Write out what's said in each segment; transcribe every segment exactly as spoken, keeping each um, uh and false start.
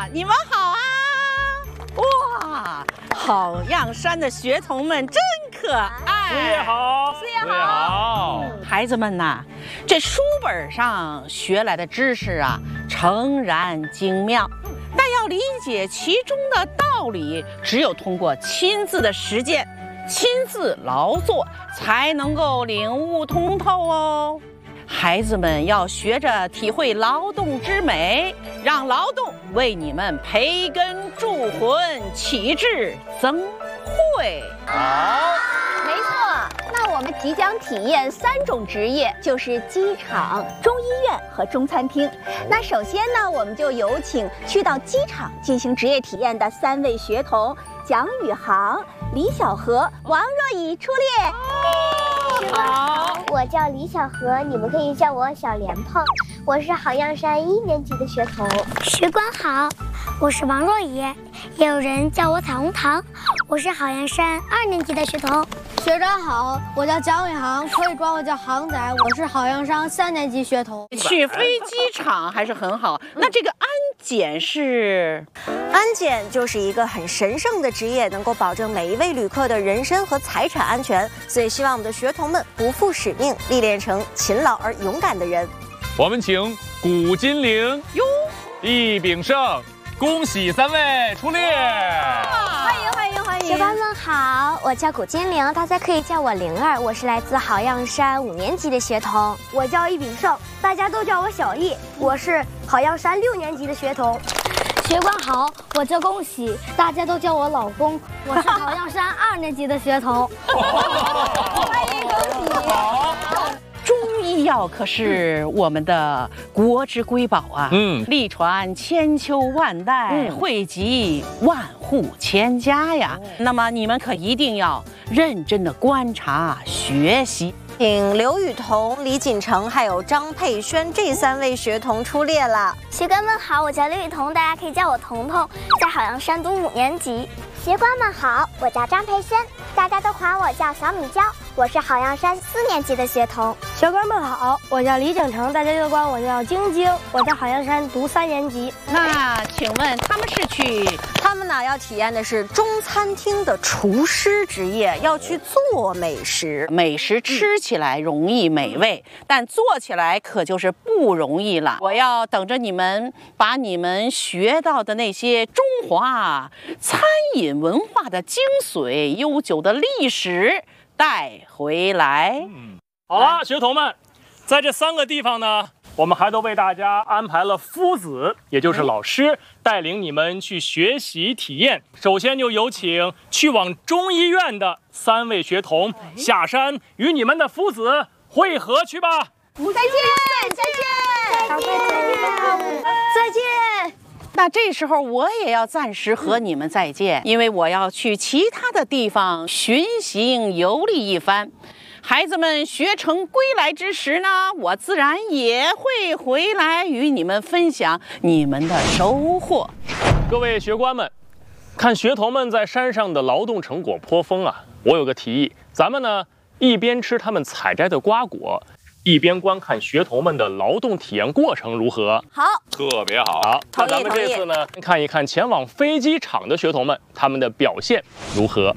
你们好啊！哇，好样山的学童们真可爱。 四爷好， 四爷好。 孩子们呐，这书本上学来的知识啊，诚然精妙，但要理解其中的道理，只有通过亲自的实践、亲自劳作，才能够领悟通透哦。孩子们要学着体会劳动之美，让劳动为你们培根铸魂，启智增慧。 好， 没错，那我们即将体验三种职业，就是机场、中医院和中餐厅。那首先呢，我们就有请去到机场进行职业体验的三位学童：蒋宇航、李小河、王若乙出列。 好， 我叫李小河，你们可以叫我小莲蓬。我是好样山一年级的学童。 学官好，我是王若乙，也有人叫我彩虹糖。我是好样山二年级的学童。 学长好，我叫蒋宇航，可以管我叫航仔。我是好样山三年级学童。 去飞机场还是很好。那这个安检是？ 安检就是一个很神圣的职业，能够保证每一位旅客的人身和财产安全，所以希望我们的学童们不负使命，历练成勤劳而勇敢的人。 我们请古金玲、 哟、 易炳胜，恭喜三位出列。 欢迎欢迎欢迎！ 学官们好，我叫古金玲，大家可以叫我灵儿。我是来自好样山五年级的学童。 我叫易炳胜，大家都叫我小易。我是好样山六年级的学童。学官好，我叫恭喜，大家都叫我老公。我是好样山二年级的学童。 欢迎恭喜！ 中医药可是我们的国之瑰宝啊， 嗯， 历传千秋万代， 嗯、 惠及万户千家呀。哦、那么你们可一定要认真的观察学习。 请刘雨桐、李锦成还有张佩轩这三位学童出列了。 学官们好，我叫刘雨桐，大家可以叫我彤彤，在好样山读五年级。 学官们好，我叫张培轩，大家都管我叫小米椒，我是好样山四年级的学童。 学官们好，我叫李景成，大家都管我叫晶晶，我在好样山读三年级。 那请问他们是去？ 他们呢要体验的是中餐厅的厨师职业，要去做美食。 美食吃起来容易美味，嗯、但做起来可就是不容易了。我要等着你们把你们学到的那些中华餐饮文化的精髓、悠久的历史带回来。 嗯，好了，学童们，在这三个地方呢，我们还都为大家安排了夫子，也就是老师，带领你们去学习体验。首先就有请去往中医院的三位学童下山与你们的夫子会合去吧。 再见，再见， 再见， 再见。 那这时候我也要暂时和你们再见，因为我要去其他的地方巡行游历一番。孩子们学成归来之时呢，我自然也会回来与你们分享你们的收获。 各位学官们，看学童们在山上的劳动成果颇丰啊，我有个提议，咱们呢一边吃他们采摘的瓜果，一边观看学童们的劳动体验过程，如何？ 好， 特别好。好，那咱们这次呢，看一看前往飞机场的学童们，他们的表现如何？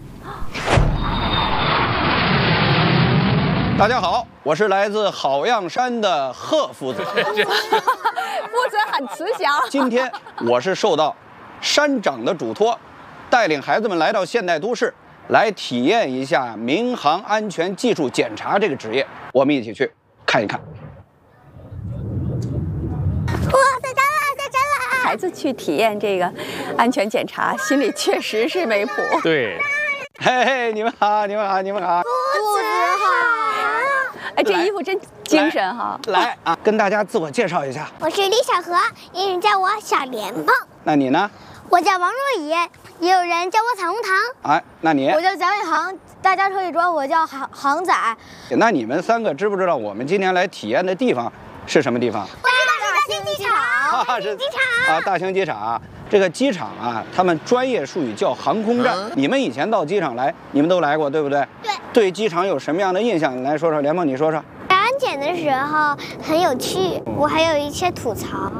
大家好，我是来自好样山的贺夫子。 夫子很慈祥。 今天我是受到山长的嘱托，带领孩子们来到现代都市，来体验一下民航安全技术检查这个职业。我们一起去看一看。 哇，在这了，在这了！ 孩子去体验这个安全检查，心里确实是没谱。 对。 嘿嘿，你们好，你们好，你们好。 夫子好。 哎，这衣服真精神哈！ 来啊，跟大家自我介绍一下。 我是李小河，也有人叫我小莲蓬。 那你呢？ 我叫王若乙，也有人叫我彩虹糖。 哎，那你？ 我叫蒋宇航，大家可以管我叫航航仔。 那你们三个知不知道我们今天来体验的地方是什么地方？ 我知道是大兴机场。 是机场啊，大兴机场。这个机场啊，他们专业术语叫航空站。嗯、你们以前到机场来，你们都来过，对不对？ 对。 对机场有什么样的印象？来说说，莲蓬，你说说。 安检的时候很有趣，我还有一些吐槽。